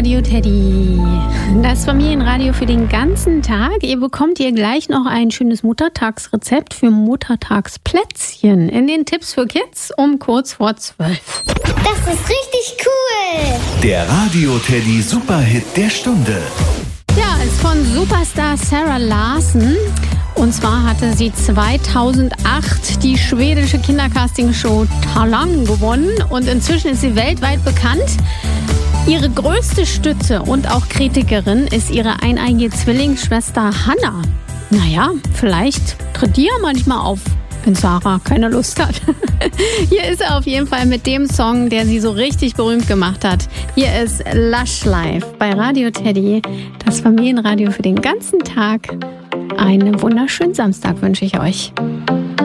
Radio Teddy. Das Familienradio für den ganzen Tag. Ihr bekommt hier gleich noch ein schönes Muttertagsrezept für Muttertagsplätzchen in den Tipps für Kids um kurz vor 12. Das ist richtig cool. Der Radio Teddy Superhit der Stunde. Ja, ist von Superstar Sarah Larsson. Und zwar hatte sie 2008 die schwedische Kindercastingshow Talang gewonnen. Und inzwischen ist sie weltweit bekannt. Ihre größte Stütze und auch Kritikerin ist ihre eineige Zwillingsschwester Hannah. Naja, vielleicht tritt die ja manchmal auf, wenn Sarah keine Lust hat. Hier ist er auf jeden Fall mit dem Song, der sie so richtig berühmt gemacht hat. Hier ist Lush Life bei Radio Teddy, das Familienradio für den ganzen Tag. Einen wunderschönen Samstag wünsche ich euch.